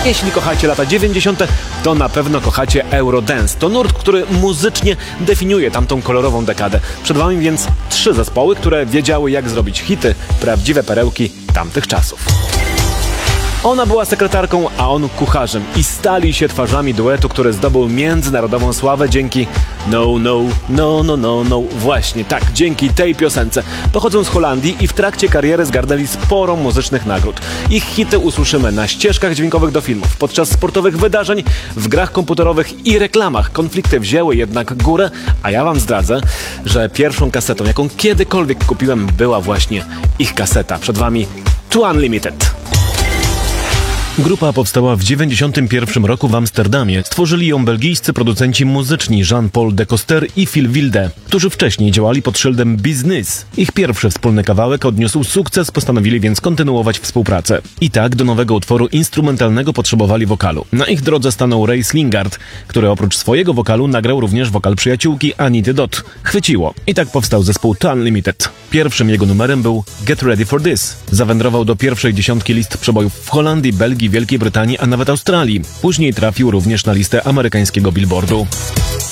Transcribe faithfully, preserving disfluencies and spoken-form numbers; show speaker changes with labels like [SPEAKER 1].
[SPEAKER 1] Jeśli kochacie lata dziewięćdziesiąte, to na pewno kochacie Eurodance. To nurt, który muzycznie definiuje tamtą kolorową dekadę. Przed wami więc trzy zespoły, które wiedziały, jak zrobić hity, prawdziwe perełki tamtych czasów. Ona była sekretarką, a on kucharzem i stali się twarzami duetu, który zdobył międzynarodową sławę dzięki No, no, no, no, no, no. Właśnie, tak, dzięki tej piosence. Pochodzą z Holandii i w trakcie kariery zgarnęli sporo muzycznych nagród. Ich hity usłyszymy na ścieżkach dźwiękowych do filmów, podczas sportowych wydarzeń, w grach komputerowych i reklamach. Konflikty wzięły jednak górę, a ja wam zdradzę, że pierwszą kasetą, jaką kiedykolwiek kupiłem, była właśnie ich kaseta. Przed wami To Unlimited. Grupa powstała w dziewięćdziesiątym pierwszym roku w Amsterdamie. Stworzyli ją belgijscy producenci muzyczni Jean-Paul de Coster i Phil Wilde, którzy wcześniej działali pod szyldem Business. Ich pierwszy wspólny kawałek odniósł sukces, postanowili więc kontynuować współpracę. I tak do nowego utworu instrumentalnego potrzebowali wokalu. Na ich drodze stanął Ray Slingard, który oprócz swojego wokalu nagrał również wokal przyjaciółki Anity Dot. Chwyciło. I tak powstał zespół To Unlimited. Pierwszym jego numerem był Get Ready for This. Zawędrował do pierwszej dziesiątki list przebojów w Holandii, Belgii, Wielkiej Brytanii, a nawet Australii. Później trafił również na listę amerykańskiego Billboardu.